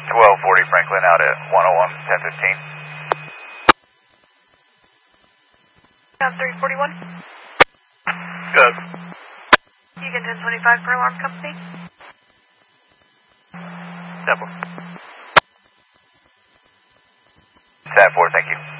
1240 Franklin out at 101, 1015. Down 341. Good. Egan 1025 for alarm company. Step 4. Thank you.